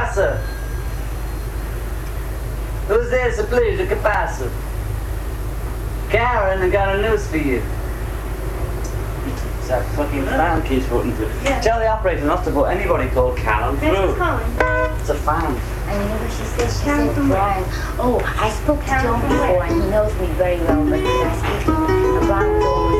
passa? Who's there, so please? Que passa? Karen, I got a news for you. That fucking fan keeps voting through. Yeah. Tell the operator not to vote anybody called Karen through. Who's calling? It's a fan. And you know what she said? She said, Brian. Oh, I spoke to John before and he knows me very well, but when I speak to him, Brian was always